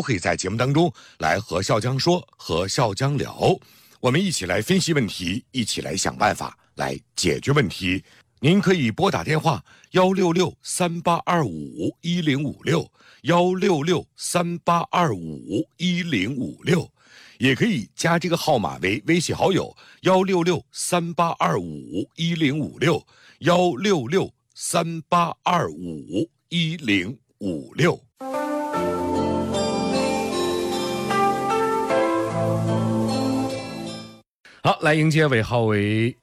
都可以在节目当中来和笑江说，和笑江聊，我们一起来分析问题，一起来想办法来解决问题。您可以拨打电话166-3825-1056，166-3825-1056，也可以加这个号码为微信好友166-3825-1056，166-3825-1056。好，来迎接尾号为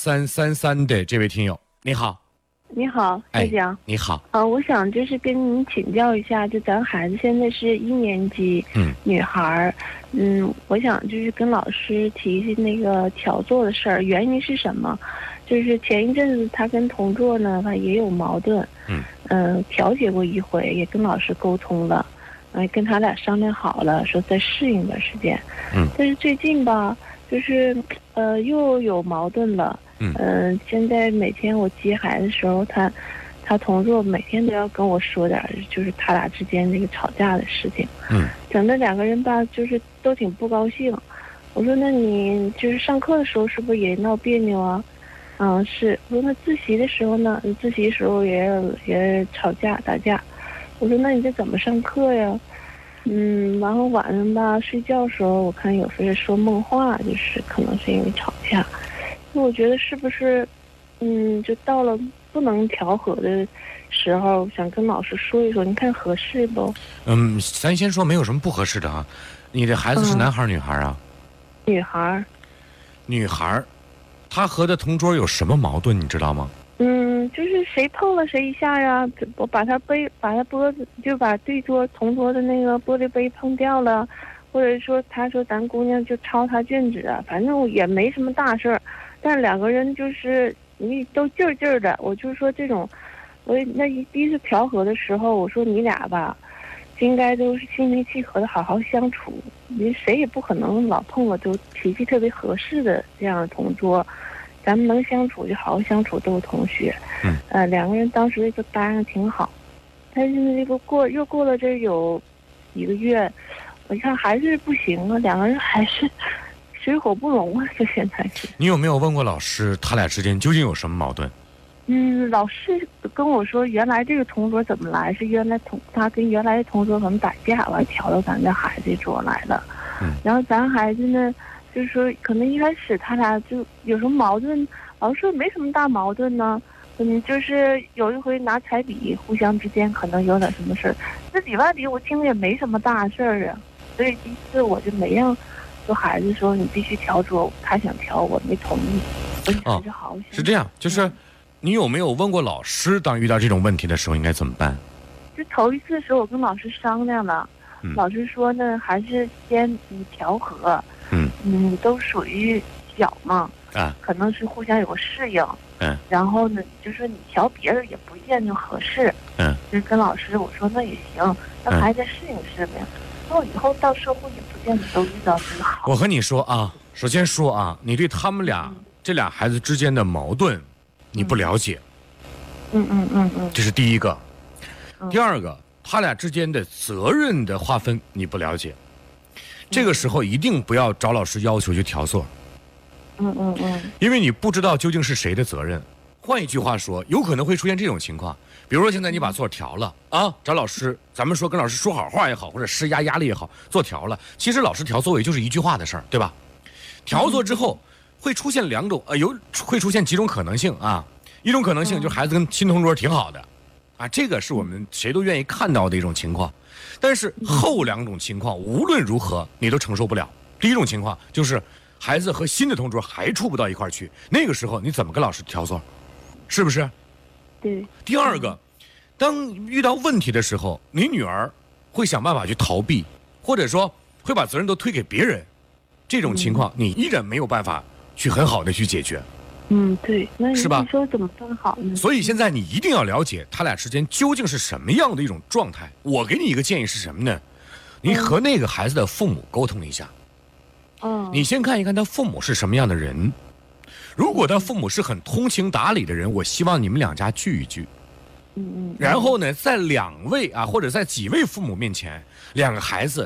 8333的这位听友。你好。 你好，校长。 你好。 我想就是跟您请教一下，就咱孩子现在是1年级，女孩，我想就是跟老师提那个调座的事儿，原因是什么？就是前一阵子他跟同桌呢，他也有矛盾，调解过一回，也跟老师沟通了，跟他俩商量好了，说再适应段时间，但是最近吧，就是又有矛盾了。现在每天我接孩子的时候，他同桌每天都要跟我说点，就是他俩之间那个吵架的事情。整的两个人吧，就是都挺不高兴。我说那你就是上课的时候是不是也闹别扭啊？是。我说那自习的时候呢？自习时候也吵架打架。我说那你这怎么上课呀？然后晚上吧睡觉的时候，我看有时候说梦话，就是可能是因为吵架。我觉得是不是，就到了不能调和的时候，想跟老师说一说，你看合适不？ 咱先说没有什么不合适的啊。你的孩子是男孩女孩啊？ 女孩。 女孩，她和她同桌有什么矛盾你知道吗？ 就是谁碰了谁一下呀，我把他脖子就把同桌的那个玻璃杯碰掉了，或者说他说咱姑娘就抄他卷子啊，反正也没什么大事儿。但两个人就是你都劲儿的，我就说这种，那第一次调和的时候，我说你俩吧，应该都是心平气和的好好相处，你谁也不可能老碰了都脾气特别合适的这样的同桌，咱们能相处就好好相处，都是同学。两个人当时就答应挺好，但是这个又过了这有1个月，我一看还是不行啊，两个人还是水火不容啊，这现在是。 你有没有问过老师，他俩之间究竟有什么矛盾？ 老师跟我说，原来这个同桌怎么来，是他跟原来的同桌可能打架，完调到咱这孩子桌来了。然后咱孩子呢，就是说可能一开始他俩就有什么矛盾，老师说没什么大矛盾呢。就是有一回拿彩笔，互相之间可能有点什么事儿。这里外里我听着也没什么大事儿啊，所以第一次我就没让说孩子说你必须调桌，他想调我没同意。我就好是这样，就是你有没有问过老师，当遇到这种问题的时候应该怎么办？ 就头一次的时候我跟老师商量了，老师说呢还是先调和，都属于小嘛，可能是互相有个适应。然后呢，就说你调别人也不见得合适。就跟老师我说那也行，让孩子适应适应。说以后到社会也不见得都遇到这个好。 我和你说啊，首先说啊，你对他们俩这俩孩子之间的矛盾，你不了解。这是第一个。第二个，他俩之间的责任的划分你不了解。这个时候一定不要找老师要求去调座。因为你不知道究竟是谁的责任。换一句话说，有可能会出现这种情况，比如说现在你把座调了啊，找老师，咱们说跟老师说好话也好，或者施压压力也好，座调了，其实老师调座位就是一句话的事儿，对吧？调座之后会出现会出现几种可能性啊。一种可能性就是孩子跟新同桌挺好的啊，这个是我们谁都愿意看到的一种情况。但是后2种情况无论如何你都承受不了。第一种情况就是孩子和新的同桌还处不到一块儿去，那个时候你怎么跟老师调座？是不是？ 对。 第二个，当遇到问题的时候，你女儿会想办法去逃避，或者说会把责任都推给别人，这种情况你依然没有办法去很好的去解决。 对，那是吧？ 你说怎么办好呢？ 所以现在你一定要了解他俩之间究竟是什么样的一种状态。我给你一个建议是什么呢？你和那个孩子的父母沟通一下。你先看一看他父母是什么样的人。如果他父母是很通情达理的人，我希望你们2家聚一聚。然后呢，在2位或者在几位父母面前，2个孩子